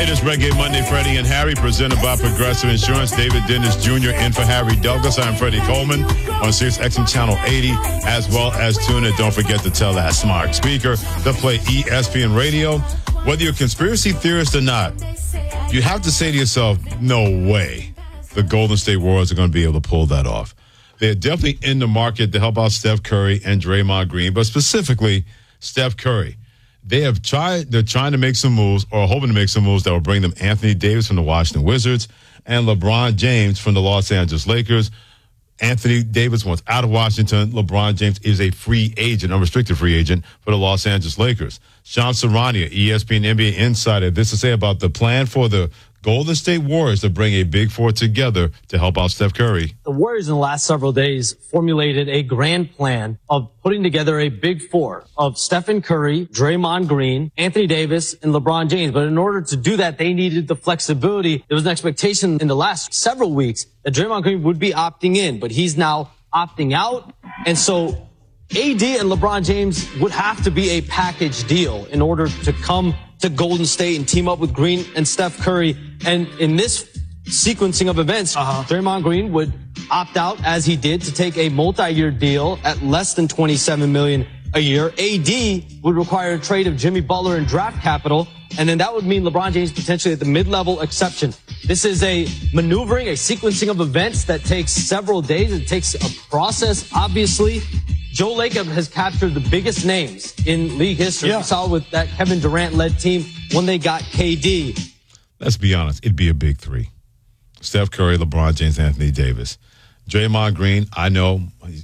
It is Reggae Monday, Freddie and Harry, presented by Progressive Insurance. David Dennis Jr. in for Harry Douglas. I'm Freddie Coleman on Sirius XM Channel 80, as well as tune in. Don't forget to tell that smart speaker to play ESPN Radio. Whether you're a conspiracy theorist or not, you have to say to yourself, no way the Golden State Warriors are going to be able to pull that off. They're definitely in the market to help out Steph Curry and Draymond Green, but specifically Steph Curry. They're trying to make some moves, or hoping to make some moves that will bring them Anthony Davis from the Washington Wizards and LeBron James from the Los Angeles Lakers. Anthony Davis wants out of Washington. LeBron James is a free agent, unrestricted free agent for the Los Angeles Lakers. Sean Sarania, ESPN NBA insider, this to say about the plan for the Golden State Warriors to bring a big four together to help out Steph Curry. The Warriors in the last several days formulated a grand plan of putting together a big four of Stephen Curry, Draymond Green, Anthony Davis, and LeBron James. But in order to do that, they needed the flexibility. There was an expectation in the last several weeks that Draymond Green would be opting in, but he's now opting out. And so AD and LeBron James would have to be a package deal in order to come to Golden State and team up with Green and Steph Curry. And in this sequencing of events, Draymond Green would opt out, as he did, to take a multi-year deal at less than $27 million a year. AD would require a trade of Jimmy Butler and draft capital, and then that would mean LeBron James potentially at the mid-level exception. This is a maneuvering, a sequencing of events that takes several days. It takes a process, obviously. Joe Lacob has captured the biggest names in league history. Yeah. We saw with that Kevin Durant-led team when they got KD. Let's be honest, it'd be a big three. Steph Curry, LeBron James, Anthony Davis. Draymond Green, I know,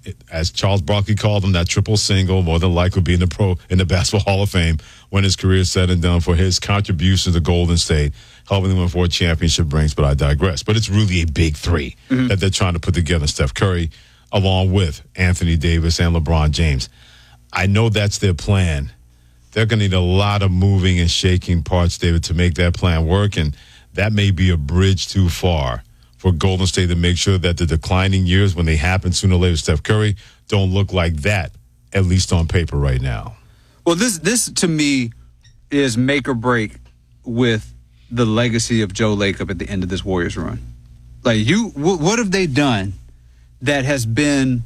as Charles Barkley called him, that triple single, more than likely will be in the Basketball Hall of Fame when his career is said and done for his contribution to Golden State, helping them win 4 championship rings, but I digress. But it's really a big three that they're trying to put together. Steph Curry, along with Anthony Davis and LeBron James. I know that's their plan. They're going to need a lot of moving and shaking parts, David, to make that plan work, and that may be a bridge too far for Golden State to make sure that the declining years, when they happen sooner or later, Steph Curry, don't look like that, at least on paper right now. Well, this to me is make or break with the legacy of Joe Lacob at the end of this Warriors run. Like, what have they done that has been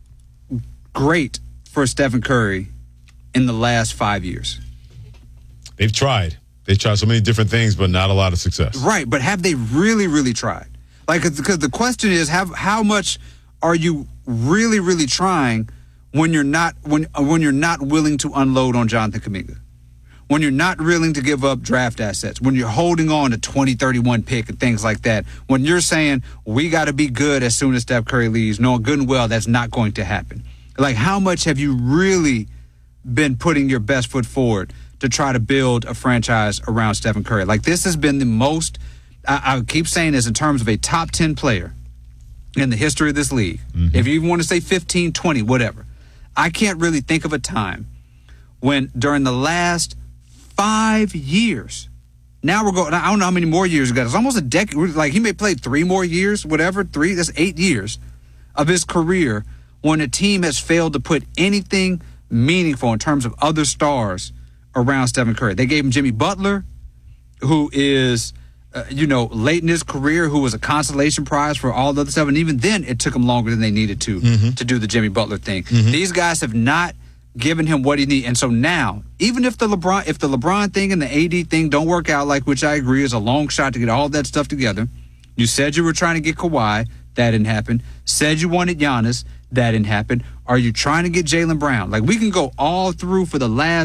great for Stephen Curry in the last 5 years? They've tried. They tried so many different things, but not a lot of success. Right, but have they really, really tried? Like, because the question is, how much are you really, really trying when you're not willing to unload on Jonathan Kuminga? When you're not willing to give up draft assets, when you're holding on to 2031 pick and things like that, when you're saying we got to be good as soon as Steph Curry leaves, knowing good and well that's not going to happen. Like, how much have you really been putting your best foot forward to try to build a franchise around Stephen Curry? Like, this has been the most, I keep saying this in terms of a top 10 player in the history of this league. If you even want to say 15, 20, whatever. I can't really think of a time when during the last 5 years, now we're going, I don't know how many more years ago, it's almost a decade, like he may play 3 more years, whatever, that's 8 years of his career when a team has failed to put anything meaningful in terms of other stars around Stephen Curry. They gave him Jimmy Butler, who is, late in his career, who was a consolation prize for all the other stuff, and even then it took him longer than they needed to do the Jimmy Butler thing. These guys have not given him what he needs, and so now, even if the LeBron thing and the AD thing don't work out, like, which I agree is a long shot to get all that stuff together. You said you were trying to get Kawhi, that didn't happen. Said you wanted Giannis, that didn't happen. Are you trying to get Jaylen Brown? Like, we can go all through for the last